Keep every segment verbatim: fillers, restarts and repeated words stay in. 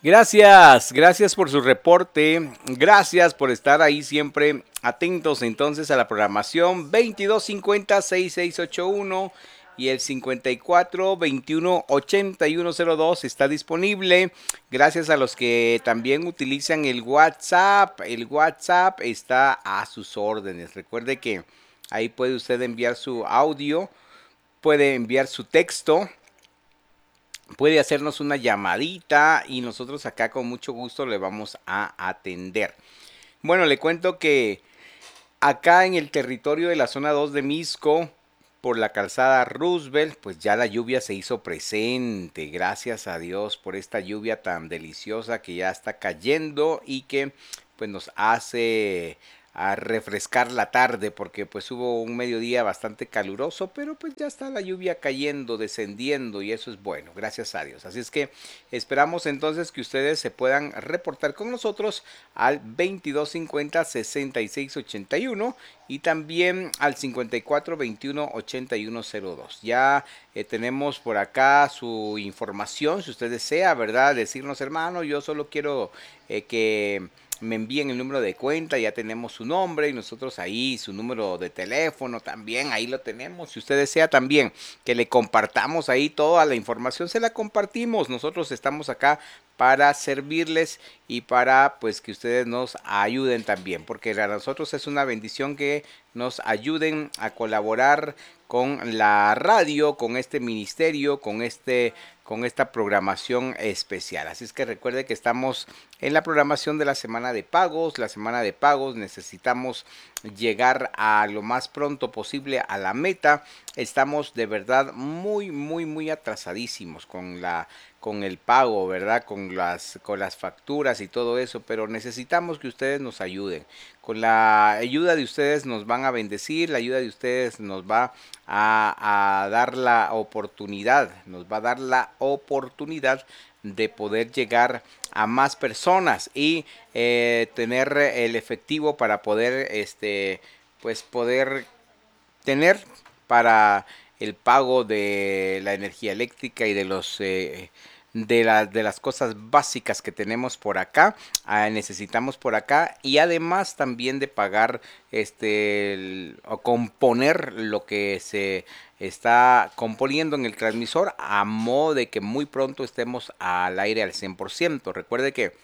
Gracias, gracias por su reporte, gracias por estar ahí siempre atentos entonces a la programación veintidós cincuenta sesenta y seis ochenta y uno y el cincuenta y cuatro veintiuno ochenta y uno cero dos está disponible. Gracias a los que también utilizan el WhatsApp, el WhatsApp está a sus órdenes. Recuerde que ahí puede usted enviar su audio, puede enviar su texto, puede hacernos una llamadita y nosotros acá con mucho gusto le vamos a atender. Bueno, le cuento que acá en el territorio de la zona dos de Misco, por la calzada Roosevelt, pues ya la lluvia se hizo presente. Gracias a Dios por esta lluvia tan deliciosa que ya está cayendo y que pues nos hace a refrescar la tarde porque pues hubo un mediodía bastante caluroso, pero pues ya está la lluvia cayendo, descendiendo y eso es bueno, gracias a Dios. Así es que esperamos entonces que ustedes se puedan reportar con nosotros al veintidós cincuenta sesenta y seis ochenta y uno y también al cincuenta y cuatro veintiuno ochenta y uno cero dos. Ya eh, tenemos por acá su información, si usted desea, ¿verdad? Decirnos, hermano, yo solo quiero eh, que me envíen el número de cuenta, ya tenemos su nombre y nosotros ahí su número de teléfono también, ahí lo tenemos. Si usted desea también que le compartamos ahí toda la información, se la compartimos. Nosotros estamos acá para servirles y para pues que ustedes nos ayuden también, porque para nosotros es una bendición que nos ayuden a colaborar con la radio, con este ministerio, con este con esta programación especial. Así es que recuerde que estamos en la programación de la semana de pagos. La semana de pagos necesitamos llegar a lo más pronto posible a la meta. Estamos de verdad muy, muy, muy atrasadísimos con la con el pago, ¿verdad? Con las, con las facturas y todo eso, pero necesitamos que ustedes nos ayuden. Con la ayuda de ustedes nos van a bendecir, la ayuda de ustedes nos va a, a dar la oportunidad, nos va a dar la oportunidad de poder llegar a más personas y eh, tener el efectivo para poder, este, pues poder tener para el pago de la energía eléctrica y de los eh, de, la, de las cosas básicas que tenemos por acá, ah, necesitamos por acá y además también de pagar este el, o componer lo que se está componiendo en el transmisor a modo de que muy pronto estemos al aire al cien por ciento. Recuerde que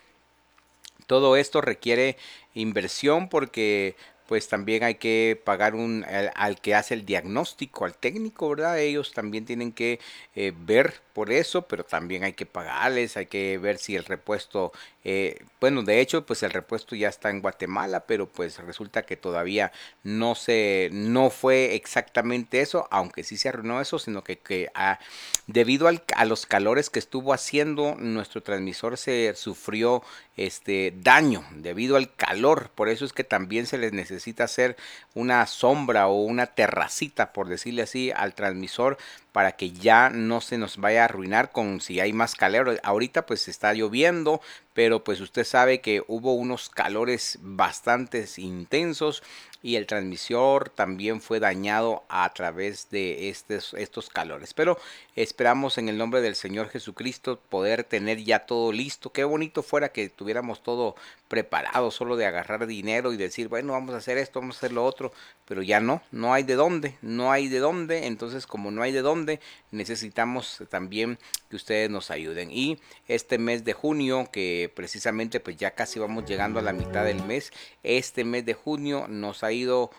todo esto requiere inversión porque pues también hay que pagar un, al, al que hace el diagnóstico, al técnico, ¿verdad? Ellos también tienen que eh, ver por eso, pero también hay que pagarles, hay que ver si el repuesto, eh, bueno, de hecho, pues el repuesto ya está en Guatemala, pero pues resulta que todavía no se, no fue exactamente eso, aunque sí se arruinó eso, sino que, que ah, debido al, a los calores que estuvo haciendo, nuestro transmisor se sufrió este daño debido al calor. Por eso es que también se les necesita hacer una sombra o una terracita, por decirle así, al transmisor para que ya no se nos vaya a arruinar con si hay más calor. Ahorita pues está lloviendo, pero pues usted sabe que hubo unos calores bastante intensos y el transmisor también fue dañado a través de estos, estos calores. Pero esperamos en el nombre del Señor Jesucristo poder tener ya todo listo. Qué bonito fuera que tuviéramos todo preparado, solo de agarrar dinero y decir, bueno, vamos a hacer esto, vamos a hacer lo otro, pero ya no, no hay de dónde, no hay de dónde. Entonces, como no hay de dónde, necesitamos también que ustedes nos ayuden. Y este mes de junio, que precisamente pues ya casi vamos llegando a la mitad del mes, este mes de junio nos ha ido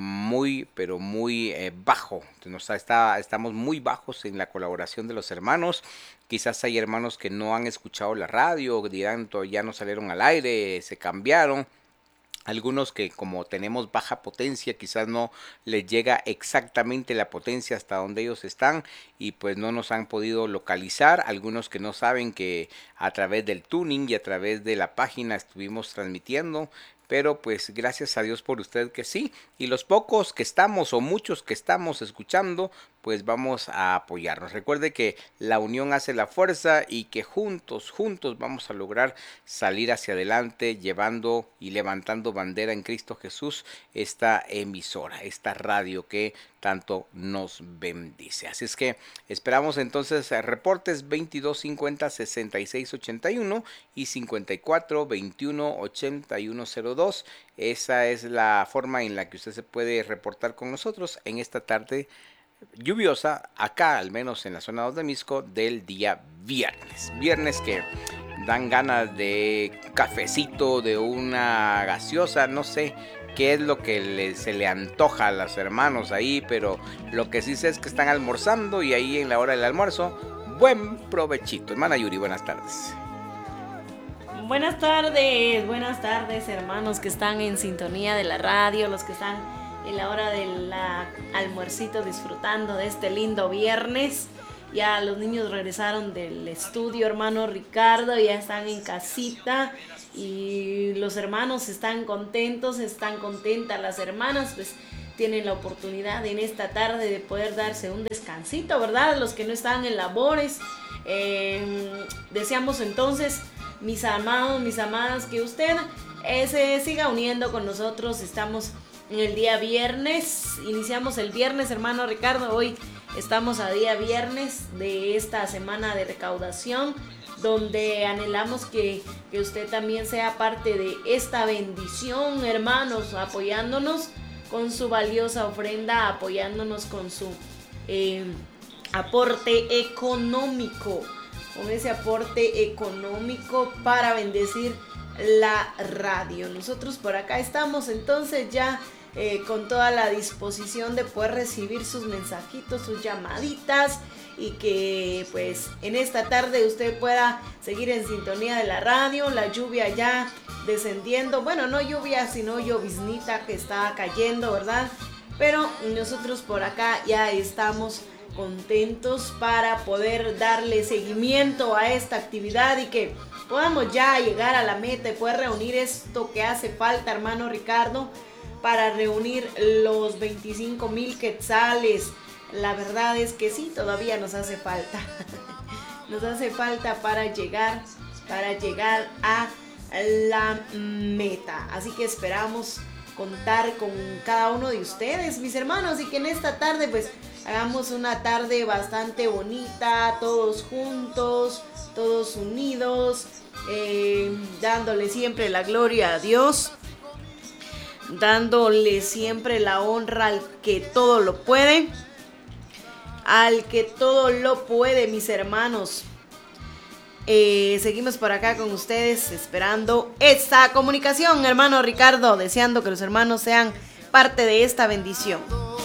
muy pero muy eh, bajo. Nos está, estamos muy bajos en la colaboración de los hermanos. Quizás hay hermanos que no han escuchado la radio, dirán ya no salieron al aire, se cambiaron. Algunos que como tenemos baja potencia quizás no les llega exactamente la potencia hasta donde ellos están y pues no nos han podido localizar. Algunos que no saben que a través del tuning y a través de la página estuvimos transmitiendo. Pero pues gracias a Dios por usted que sí. Y los pocos que estamos o muchos que estamos escuchando, pues vamos a apoyarnos. Recuerde que la unión hace la fuerza y que juntos, juntos vamos a lograr salir hacia adelante llevando y levantando bandera en Cristo Jesús esta emisora, esta radio que tanto nos bendice. Así es que esperamos entonces reportes veintidós cincuenta sesenta y seis ochenta y uno y cincuenta y cuatro veintiuno ochenta y uno cero dos. Esa es la forma en la que usted se puede reportar con nosotros en esta tarde lluviosa, acá al menos en la zona dos de Misco, del día viernes. Viernes que dan ganas de cafecito, de una gaseosa, no sé qué es lo que le, se le antoja a los hermanos ahí, pero lo que sí sé es que están almorzando y ahí en la hora del almuerzo, buen provechito. Hermana Yuri, buenas tardes. Buenas tardes, buenas tardes hermanos que están en sintonía de la radio, los que están en la hora del almuercito disfrutando de este lindo viernes. Ya los niños regresaron del estudio, hermano Ricardo, ya están en casita y los hermanos están contentos, están contentas las hermanas, pues tienen la oportunidad en esta tarde de poder darse un descansito, ¿verdad? Los que no están en labores. Eh, deseamos entonces, mis amados, mis amadas, que usted eh, se siga uniendo con nosotros. Estamos en el día viernes, iniciamos el viernes, hermano Ricardo, hoy estamos a día viernes de esta semana de recaudación, donde anhelamos que, que usted también sea parte de esta bendición, hermanos, apoyándonos con su valiosa ofrenda, apoyándonos con su eh, aporte económico, con ese aporte económico para bendecir la radio. Nosotros por acá estamos entonces ya eh, con toda la disposición de poder recibir sus mensajitos, sus llamaditas, y que pues en esta tarde usted pueda seguir en sintonía de la radio. La lluvia ya descendiendo, bueno, no lluvia sino lloviznita que está cayendo, ¿verdad? Pero nosotros por acá ya estamos contentos para poder darle seguimiento a esta actividad y que podamos ya llegar a la meta y poder reunir esto que hace falta, hermano Ricardo, para reunir los veinticinco mil quetzales. La verdad es que sí, todavía nos hace falta. Nos hace falta para llegar, para llegar a la meta. Así que esperamos contar con cada uno de ustedes, mis hermanos, y que en esta tarde pues hagamos una tarde bastante bonita, todos juntos, todos unidos, eh, dándole siempre la gloria a Dios, dándole siempre la honra al que todo lo puede, al que todo lo puede, mis hermanos. Eh, seguimos por acá con ustedes esperando esta comunicación, hermano Ricardo, deseando que los hermanos sean parte de esta bendición.